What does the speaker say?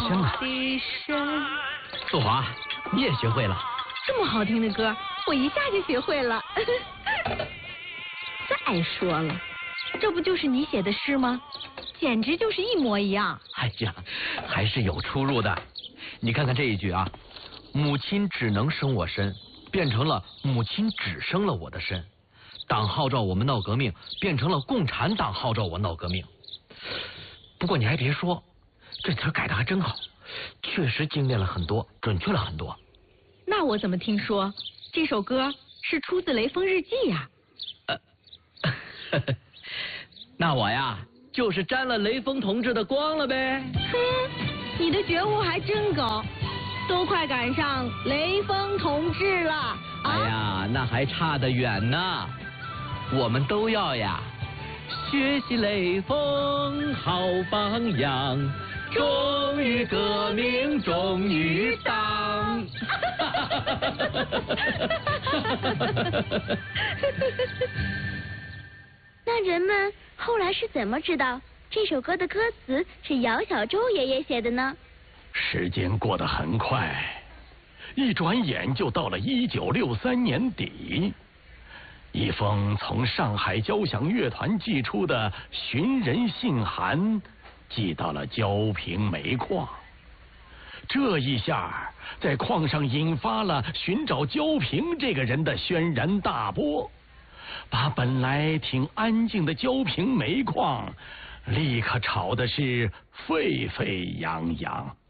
声啊！素华，你也学会了？ 这么好听的歌，我一下就学会了。再说了，这不就是你写的诗吗？简直就是一模一样。 哎呀，还是有出入的。你看看这一句啊，母亲只能生我身，变成了母亲只生了我的身。党号召我们闹革命，变成了共产党号召我闹革命。不过你还别说，这词改的还真好，确实精炼了很多，准确了很多。 那我怎么听说这首歌是出自《雷锋日记》呀？ 那我呀，就是沾了雷锋同志的光了呗。 你的觉悟还真高，都快赶上雷锋同志了啊！ 哎呀，那还差得远呢。我们都要呀，学习雷锋好榜样，忠于革命，忠于党。 那人们后来是怎么知道这首歌的歌词是姚小周爷爷写的呢？ 时间过得很快，一转眼就到了1963年底。一封从上海交响乐团寄出的寻人信函寄到了焦平煤矿，这一下在矿上引发了寻找焦平这个人的轩然大波，把本来挺安静的焦平煤矿立刻吵得是沸沸扬扬。